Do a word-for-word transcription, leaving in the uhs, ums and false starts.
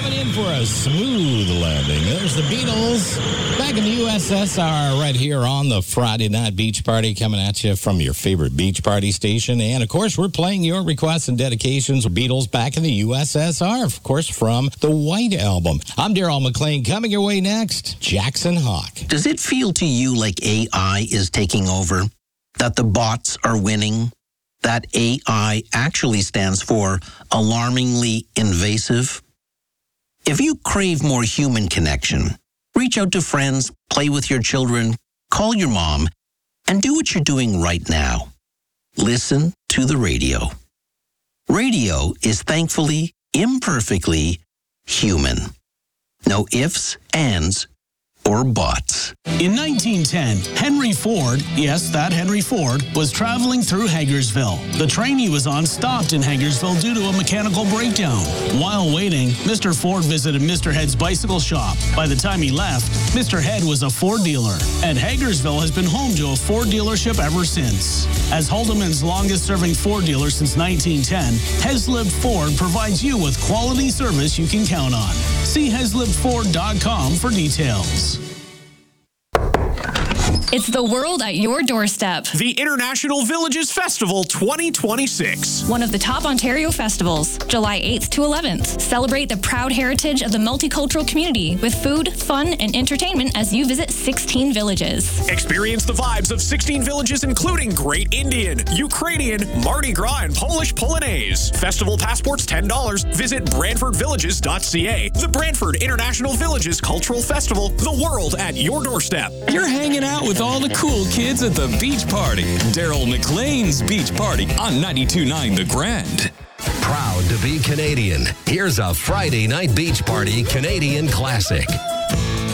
coming in for a smooth landing. There's the Beatles back in the U S S R right here on the Friday Night Beach Party, coming at you from your favorite beach party station. And, of course, we're playing your requests and dedications of Beatles back in the U S S R, of course, from the White Album. I'm Daryl McLean. Coming your way next, Jackson Hawk. Does it feel to you like A I is taking over? That the bots are winning? That A I actually stands for alarmingly invasive? If you crave more human connection, reach out to friends, play with your children, call your mom, and do what you're doing right now. Listen to the radio. Radio is thankfully, imperfectly human. No ifs, ands, or buts. In nineteen ten, Henry Ford, yes, that Henry Ford, was traveling through Hagersville. The train he was on stopped in Hagersville due to a mechanical breakdown. While waiting, Mister Ford visited Mister Head's bicycle shop. By the time he left, Mister Head was a Ford dealer, and Hagersville has been home to a Ford dealership ever since. As Haldeman's longest-serving Ford dealer since nineteen ten, Heslip Ford provides you with quality service you can count on. See heslip ford dot com for details. It's the world at your doorstep. The International Villages Festival twenty twenty-six. One of the top Ontario festivals, July eighth to eleventh. Celebrate the proud heritage of the multicultural community with food, fun, and entertainment as you visit sixteen villages. Experience the vibes of sixteen villages, including Great Indian, Ukrainian, Mardi Gras, and Polish Polonaise. Festival passports ten dollars. Visit brantford villages dot c a. The Brantford International Villages Cultural Festival, the world at your doorstep. You're hanging out with all the cool kids at the beach party. Daryl McLean's Beach Party on ninety-two point nine The Grand. Proud to be Canadian. Here's a Friday Night Beach Party Canadian classic.